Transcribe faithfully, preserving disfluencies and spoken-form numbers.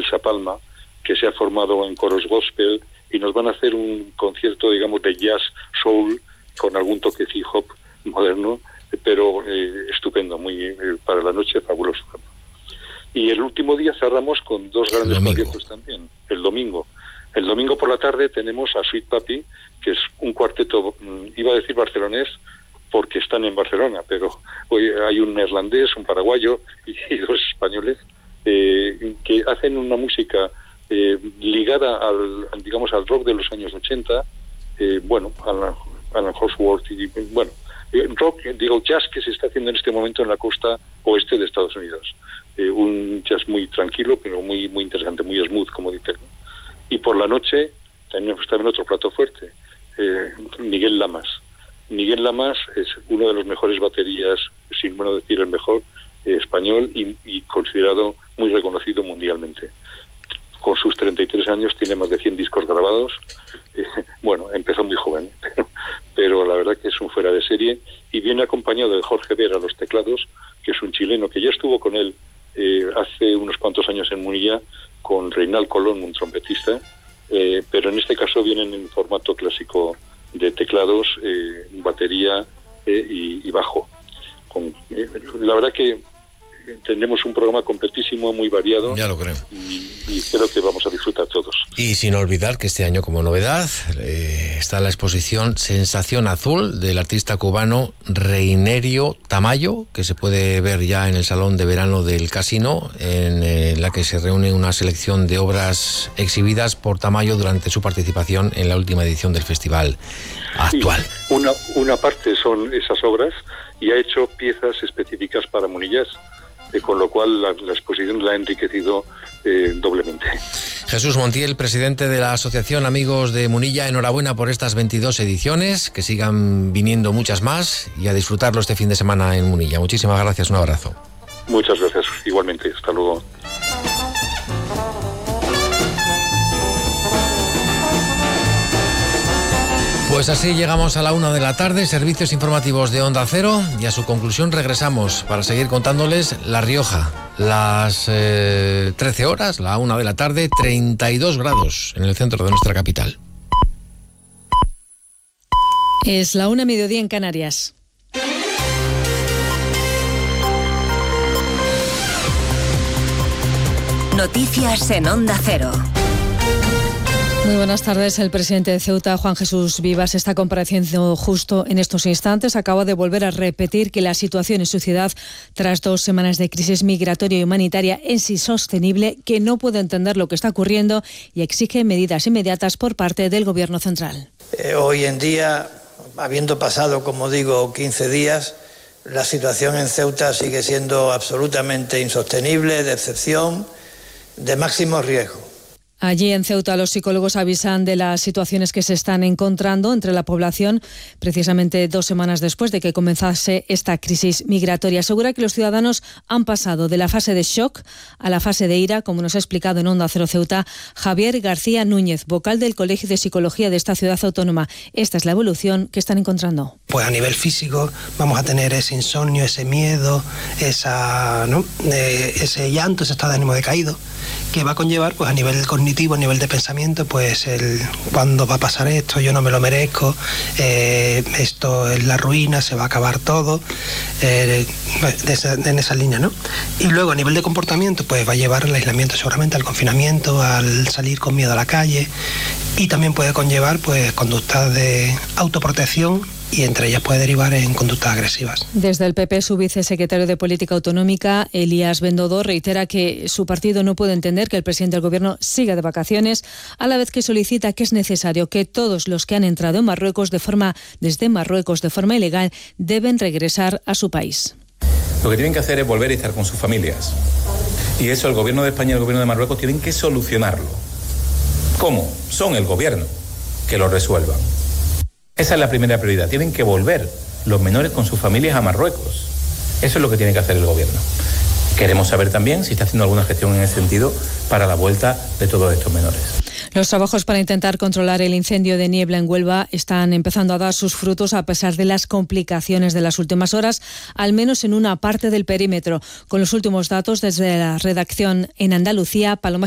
Elsa Palma, que se ha formado en coros gospel, y nos van a hacer un concierto, digamos, de jazz soul con algún toque hip hop moderno, pero eh, estupendo, muy eh, para la noche fabuloso. Y el último día cerramos con dos grandes conciertos también, el domingo. El domingo por la tarde tenemos a Sweet Papi, que es un cuarteto, iba a decir barcelonés, porque están en Barcelona, pero hoy hay un neerlandés, un paraguayo y, y dos españoles eh, que hacen una música eh, ligada al, digamos, al rock de los años ochenta, eh, bueno, Alan, Alan Holdsworth y, bueno, rock, digo, jazz que se está haciendo en este momento en la costa oeste de Estados Unidos. Eh, un jazz muy tranquilo, pero muy muy interesante, muy smooth, como dicen. Y por la noche tenemos también otro plato fuerte, eh, Miguel Lamas. Miguel Lamas es uno de los mejores baterías, sin bueno decir el mejor, eh, español y, y considerado muy reconocido mundialmente. Con sus treinta y tres años tiene más de cien discos grabados. Eh, bueno, empezó muy joven, pero, pero la verdad que es un fuera de serie, y viene acompañado de Jorge Vera a los teclados, que es un chileno que ya estuvo con él eh, hace unos cuantos años en Munilla, con Reinald Colón, un trompetista, eh, pero en este caso vienen en formato clásico de teclados, eh, batería eh, y, y bajo. Con, eh, la verdad que tenemos un programa completísimo, muy variado. Ya lo creo. Y, y creo que vamos a disfrutar todos. Y sin olvidar que este año, como novedad, eh, está la exposición Sensación Azul del artista cubano Reinerio Tamayo, que se puede ver ya en el Salón de Verano del Casino, en eh, la que se reúne una selección de obras exhibidas por Tamayo durante su participación en la última edición del festival actual. Sí, una, una parte son esas obras, y ha hecho piezas específicas para Munillas, Eh, con lo cual la, la exposición la ha enriquecido eh, doblemente. Jesús Montiel, presidente de la Asociación Amigos de Munilla, enhorabuena por estas veintidós ediciones, que sigan viniendo muchas más, y a disfrutarlo este fin de semana en Munilla. Muchísimas gracias, un abrazo. Muchas gracias, igualmente, hasta luego. Pues así llegamos a la una de la tarde, servicios informativos de Onda Cero, y a su conclusión regresamos para seguir contándoles La Rioja. Las eh, trece horas, la una de la tarde, treinta y dos grados en el centro de nuestra capital. Es la una, mediodía en Canarias. Noticias en Onda Cero. Muy buenas tardes. El presidente de Ceuta, Juan Jesús Vivas, está compareciendo justo en estos instantes. Acaba de volver a repetir que la situación en su ciudad, tras dos semanas de crisis migratoria y humanitaria, es insostenible, que no puede entender lo que está ocurriendo y exige medidas inmediatas por parte del Gobierno central. Eh, hoy en día, habiendo pasado, como digo, quince días, la situación en Ceuta sigue siendo absolutamente insostenible, de excepción, de máximo riesgo. Allí en Ceuta los psicólogos avisan de las situaciones que se están encontrando entre la población, precisamente dos semanas después de que comenzase esta crisis migratoria. Asegura que los ciudadanos han pasado de la fase de shock a la fase de ira, como nos ha explicado en Onda Cero Ceuta Javier García Núñez, vocal del Colegio de Psicología de esta ciudad autónoma. Esta es la evolución que están encontrando. Pues a nivel físico vamos a tener ese insomnio, ese miedo, esa, ¿no? eh, ese llanto, ese estado de ánimo decaído, que va a conllevar, pues a nivel cognitivo, a nivel de pensamiento, pues el cuándo va a pasar esto, yo no me lo merezco, eh, esto es la ruina, se va a acabar todo, eh, de esa, en esa línea, ¿no? Y luego a nivel de comportamiento, pues va a llevar al aislamiento, seguramente al confinamiento, al salir con miedo a la calle, y también puede conllevar, pues, conductas de autoprotección, y entre ellas puede derivar en conductas agresivas. Desde el P P, su vicesecretario de Política Autonómica, Elías Bendodo, reitera que su partido no puede entender que el presidente del Gobierno siga de vacaciones, a la vez que solicita que es necesario que todos los que han entrado en Marruecos de forma, desde Marruecos de forma ilegal deben regresar a su país. Lo que tienen que hacer es volver a estar con sus familias. Y eso el Gobierno de España y el Gobierno de Marruecos tienen que solucionarlo. ¿Cómo? Son el Gobierno que lo resuelvan. Esa es la primera prioridad. Tienen que volver los menores con sus familias a Marruecos. Eso es lo que tiene que hacer el Gobierno. Queremos saber también si está haciendo alguna gestión en ese sentido para la vuelta de todos estos menores. Los trabajos para intentar controlar el incendio de niebla en Huelva están empezando a dar sus frutos a pesar de las complicaciones de las últimas horas, al menos en una parte del perímetro. Con los últimos datos desde la redacción en Andalucía, Paloma